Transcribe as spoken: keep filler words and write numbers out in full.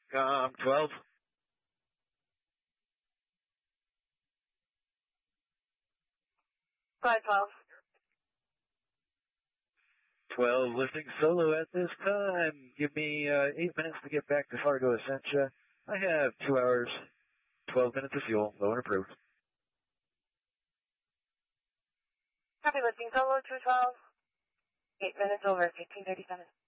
Um, twelve. Five twelve. twelve lifting solo at this time. Give me uh, eight minutes to get back to Fargo Essentia. I have two hours, twelve minutes of fuel, low and approved. Copy lifting solo two twelve. Eight minutes over, fifteen thirty-seven.